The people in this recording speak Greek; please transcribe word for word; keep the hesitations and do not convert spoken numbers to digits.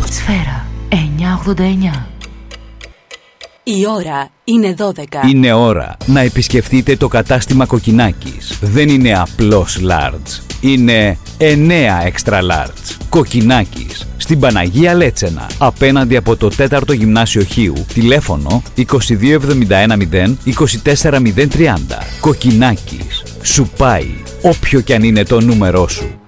Σφαίρα εννιακόσια ογδόντα εννιά. Η ώρα είναι δώδεκα. Είναι ώρα να επισκεφτείτε το κατάστημα Κοκκινάκης. Δεν είναι απλώς large. Είναι εννέα extra large. Κοκκινάκης. Στην Παναγία Λέτσενα. Απέναντι από το τέταρτο Γυμνάσιο Χίου. Τηλέφωνο είκοσι δύο εβδομήντα ένα μηδέν είκοσι τέσσερα μηδέν τριάντα. Κοκκινάκης. Σου πάει όποιο κι αν είναι το νούμερό σου.